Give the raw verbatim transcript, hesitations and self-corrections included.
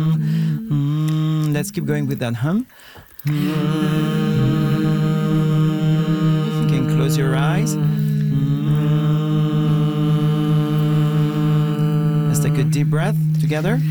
Mm, let's keep going with that hum. Mm. You can close your eyes. Mm. Let's take a deep breath together.